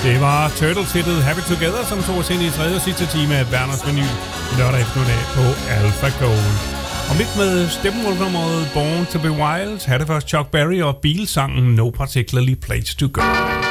Det var Turtles-hittet Happy Together, som tog os ind i tredje og sidste time af Berners Menu lørdag eftermiddag på Alpha Gold. Om lidt med Steppenwolf-nummeret Born to be Wild, her det først Chuck Berry og Beatles-sangen No Particularly Place to Go.